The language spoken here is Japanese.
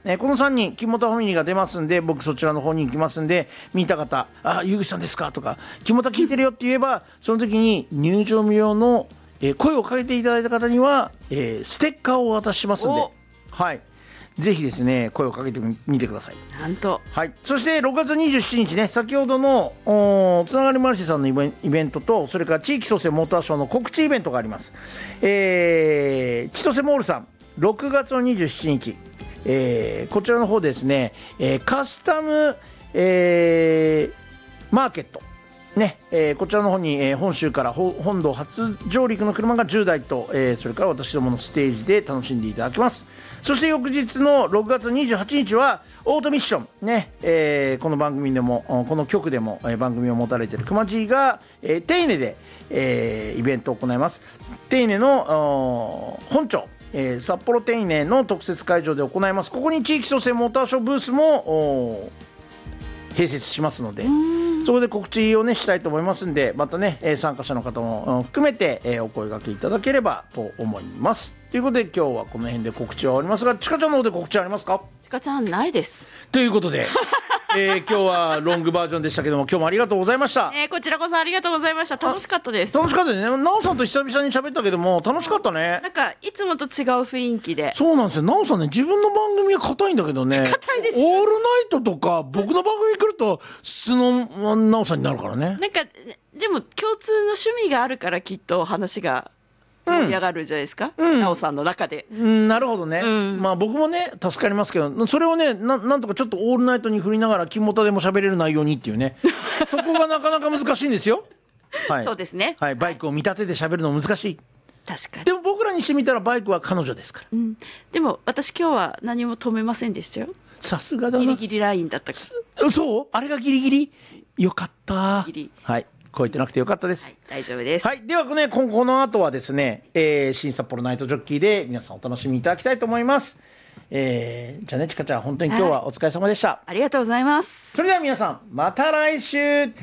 この3人木本ファミリーが出ますんで、僕そちらの方に行きますんで、見た方ゆうぐさんですかとか木本聞いてるよって言えば、その時に入場無料の、声をかけていただいた方には、ステッカーをお渡ししますんで、はい、ぜひですね声をかけてみてください。 なんと、 はい、そして6月27日ね、先ほどのつながりマルシェさんのイベントと、それから地域創生モーターショーの告知イベントがあります。千歳モールさん6月の27日、こちらの方でですね、カスタム、マーケットね、こちらの方に、本州から本土初上陸の車が10台と、それから私どものステージで楽しんでいただきます。そして翌日の6月28日はオートミッションね、この番組でもこの局でも、番組を持たれている熊 G が、手稲で、イベントを行います。手稲の本庁、札幌手稲の特設会場で行います。ここに地域創生モーターショーブースも併設しますので、そこで告知をねしたいと思いますんで、またね、参加者の方も含めて、お声掛けいただければと思います。ということで今日はこの辺で告知は終わりますが、ちかちゃんの方で告知ありますか？ ちかちゃんないです。 ということで、今日はロングバージョンでしたけども、今日もありがとうございました。 こちらこそありがとうございました。楽しかったです。 楽しかったですね。なおさんと久々に喋ったけども楽しかったね。 なんかいつもと違う雰囲気で。 そうなんですよ。なおさんね、自分の番組は硬いんだけどね、 硬いです。 オールナイトとか僕の番組来ると素のなおさんになるからね。 なんかでも共通の趣味があるからきっと話が盛り上がるじゃないですか、なおさんの中で。 なるほどね、まあ僕もね助かりますけど、それをねなんとかちょっとオールナイトに振りながら木本でも喋れる内容にっていうねそこがなかなか難しいんですよ。はい、 そうですね、 はい、バイクを見立てて喋るの難しい。 確かに。 でも僕らにしてみたらバイクは彼女ですから、 でも私今日は何も止めませんでしたよ。 さすがだな。 ギリギリラインだったから。 そうあれがギリギリよかった。 ギリ、 はい超えてなくてよかったです。 はい、大丈夫です。 はい、ではね、この後はですね、新札幌ナイトジョッキーで皆さんお楽しみいただきたいと思います。じゃあね、ちかちゃん本当に今日はお疲れ様でした。 ありがとうございます。 それでは皆さんまた来週。